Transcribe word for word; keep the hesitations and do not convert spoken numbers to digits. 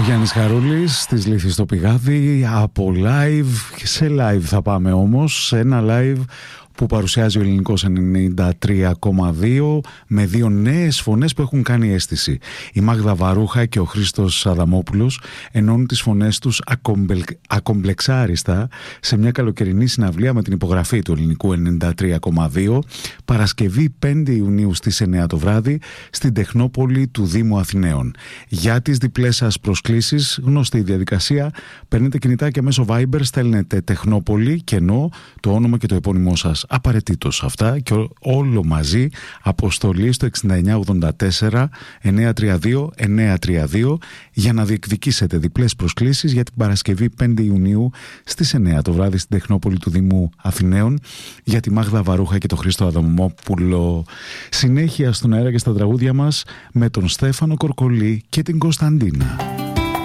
Γιάννης Χαρούλης της Λύθης στο Πηγάδι. Από live σε live θα πάμε όμως, σε ένα live που παρουσιάζει ο Ελληνικός ενενήντα τρία κόμμα δύο με δύο νέες φωνές που έχουν κάνει αίσθηση. Η Μάγδα Βαρούχα και ο Χρήστος Αδαμόπουλος ενώνουν τις φωνές τους ακομπελ, ακομπλεξάριστα σε μια καλοκαιρινή συναυλία με την υπογραφή του Ελληνικού ενενήντα τρία κόμμα δύο, Παρασκευή πέντε Ιουνίου στις εννιά το βράδυ στην Τεχνόπολη του Δήμου Αθηναίων. Για τις διπλές σας προσκλήσεις, γνωστή η διαδικασία, παίρνετε κινητάκια μέσω Viber, στέλνετε Τεχνόπολη κενό, το όνομα και το επώνυμό σας απαραίτητος, αυτά και όλο μαζί, αποστολή στο εξήντα εννιά ογδόντα τέσσερα εννιακόσια τριάντα δύο εννιακόσια τριάντα δύο για να διεκδικήσετε διπλές προσκλήσεις για την Παρασκευή πέντε Ιουνίου στις εννιά το βράδυ στην Τεχνόπολη του Δήμου Αθηναίων, για τη Μάγδα Βαρούχα και τον Χρήστο Αδαμόπουλο. Συνέχεια στον αέρα και στα τραγούδια μας με τον Στέφανο Κορκολή και την Κωνσταντίνα.